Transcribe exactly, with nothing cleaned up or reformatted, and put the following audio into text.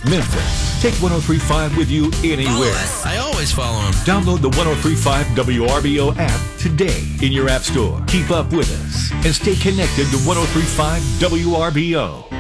Memphis. Take one oh three point five with you anywhere. I always follow him. Download the one oh three point five W R B O app today in your app store. Keep up with us and stay connected to one oh three point five W R B O.